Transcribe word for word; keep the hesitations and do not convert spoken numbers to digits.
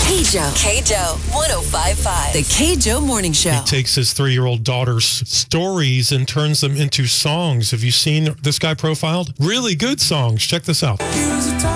K-Joe. K-Joe, one oh five point five. The K-Joe Morning Show. He takes his three-year-old daughter's stories and turns them into songs. Have you seen this guy profiled? Really good songs. Check this out.